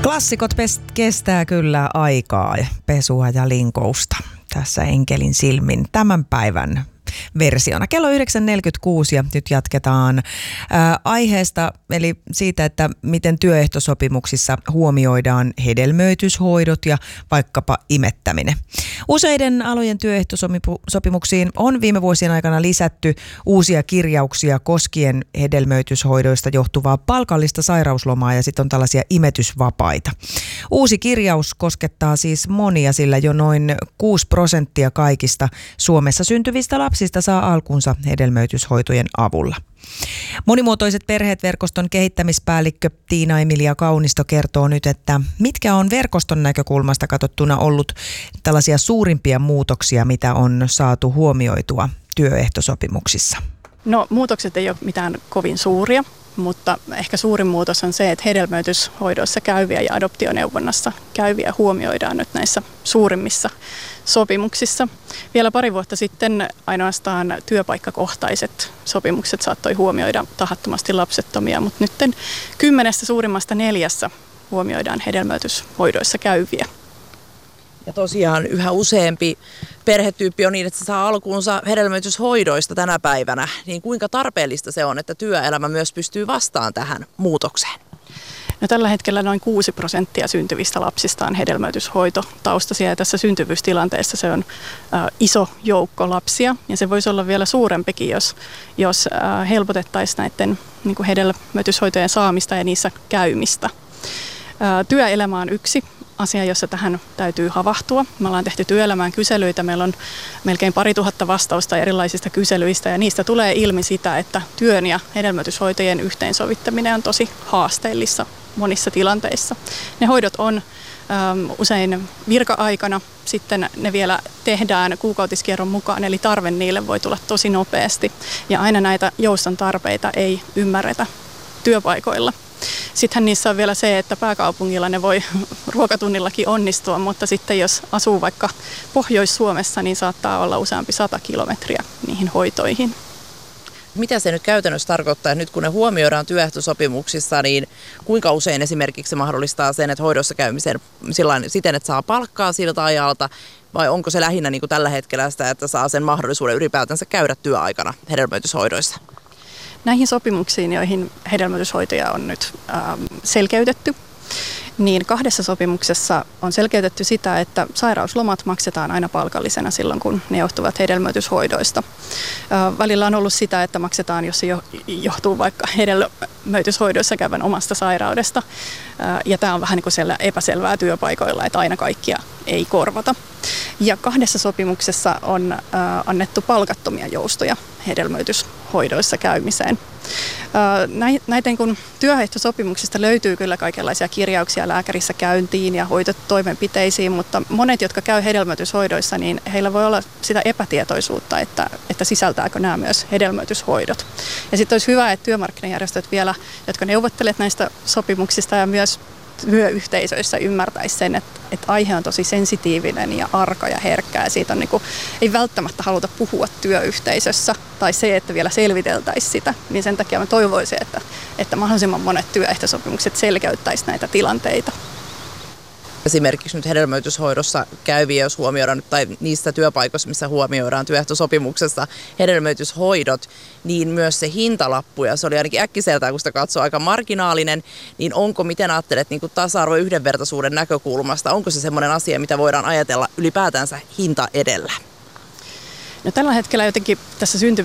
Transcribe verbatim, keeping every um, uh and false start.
Klassikot pest- kestää kyllä aikaa, pesua ja linkousta. Tässä Enkelin silmin tämän päivän versiona. Kello yhdeksän neljäkymmentäkuusi ja nyt jatketaan ää, aiheesta, eli siitä, että miten työehtosopimuksissa huomioidaan hedelmöityshoidot ja vaikkapa imettäminen. Useiden alojen työehtosopimuksiin on viime vuosien aikana lisätty uusia kirjauksia koskien hedelmöityshoidoista johtuvaa palkallista sairauslomaa ja sitten on tällaisia imetysvapaita. Uusi kirjaus koskettaa siis monia, sillä jo noin kuusi prosenttia kaikista Suomessa syntyvistä lapsista saa alkunsa hedelmöityshoitojen avulla. Monimuotoiset perheet -verkoston kehittämispäällikkö Tiina-Emilia Kaunisto kertoo nyt, että mitkä on verkoston näkökulmasta katsottuna ollut tällaisia suurimpia muutoksia, mitä on saatu huomioitua työehtosopimuksissa. No, muutokset ei ole mitään kovin suuria, mutta ehkä suurin muutos on se, että hedelmöityshoidoissa käyviä ja adoptioneuvonnassa käyviä huomioidaan nyt näissä suurimmissa sopimuksissa. Vielä pari vuotta sitten ainoastaan työpaikkakohtaiset sopimukset saattoi huomioida tahattomasti lapsettomia, mutta nyt kymmenestä suurimmasta neljässä huomioidaan hedelmöityshoidoissa käyviä. Ja tosiaan yhä useampi perhetyyppi on niin, että se saa alkuunsa hedelmöityshoidoista tänä päivänä. Niin kuinka tarpeellista se on, että työelämä myös pystyy vastaan tähän muutokseen? No, tällä hetkellä noin kuusi prosenttia syntyvistä lapsista on hedelmöityshoitotaustaisia ja tässä syntyvyystilanteessa se on äh, iso joukko lapsia ja se voisi olla vielä suurempikin, jos, jos äh, helpotettaisiin näiden niin kuin hedelmöityshoitojen saamista ja niissä käymistä. Äh, työelämä on yksi asia, jossa tähän täytyy havahtua. Me ollaan tehty työelämään kyselyitä. Meillä on melkein pari tuhatta vastausta erilaisista kyselyistä ja niistä tulee ilmi sitä, että työn ja hedelmöityshoitojen yhteensovittaminen on tosi haasteellista monissa tilanteissa. Ne hoidot on äm, usein virka-aikana, sitten ne vielä tehdään kuukautiskierron mukaan, eli tarve niille voi tulla tosi nopeasti ja aina näitä jouston tarpeita ei ymmärretä työpaikoilla. Sittenhän niissä on vielä se, että pääkaupungilla ne voi ruokatunnillakin onnistua, mutta sitten jos asuu vaikka Pohjois-Suomessa, niin saattaa olla useampi sata kilometriä niihin hoitoihin. Mitä se nyt käytännössä tarkoittaa, että nyt kun ne huomioidaan työehtosopimuksissa, niin kuinka usein esimerkiksi se mahdollistaa sen, että hoidossa käymisen sillain, siten, että saa palkkaa siltä ajalta, vai onko se lähinnä niin kuin tällä hetkellä sitä, että saa sen mahdollisuuden ylipäätänsä käydä työaikana hedelmöityshoidoissa? Näihin sopimuksiin, joihin hedelmöityshoitoja on nyt ähm, selkeytetty, niin kahdessa sopimuksessa on selkeytetty sitä, että sairauslomat maksetaan aina palkallisena silloin, kun ne johtuvat hedelmöityshoidoista. Äh, välillä on ollut sitä, että maksetaan, jos se jo, johtuu vaikka hedelmöityshoidoissa käyvän omasta sairaudesta. Äh, ja tämä on vähän niin kuin siellä epäselvää työpaikoilla, että aina kaikkia ei korvata. Ja kahdessa sopimuksessa on äh, annettu palkattomia joustoja hedelmöityshoidoissa käymiseen. Äh, näiden kun työehtosopimuksista löytyy kyllä kaikenlaisia kirjauksia lääkärissä käyntiin ja hoitotoimenpiteisiin, mutta monet, jotka käy hedelmöityshoidoissa, niin heillä voi olla sitä epätietoisuutta, että, että sisältääkö nämä myös hedelmöityshoidot. Ja sitten olisi hyvä, että työmarkkinajärjestöt vielä, jotka neuvottelevat näistä sopimuksista ja myös työyhteisöissä ymmärtäisi sen, että, että aihe on tosi sensitiivinen ja arka ja herkkä ja siitä on niin kuin, ei välttämättä haluta puhua työyhteisössä tai se, että vielä selviteltäisiin sitä, niin sen takia mä toivoisin, että, että mahdollisimman monet työehtosopimukset selkeyttäisi näitä tilanteita. Esimerkiksi nyt hedelmöityshoidossa käyviä, jos huomioidaan, tai niissä työpaikoissa, missä huomioidaan työehtosopimuksessa hedelmöityshoidot, niin myös se hintalappu, ja se oli ainakin äkkiseltään, kun sitä katsoo, aika marginaalinen, niin onko, miten ajattelet niin kuin tasa-arvo- ja yhdenvertaisuuden näkökulmasta, onko se semmoinen asia, mitä voidaan ajatella ylipäätänsä hinta edellä? No, tällä hetkellä jotenkin tässä synty,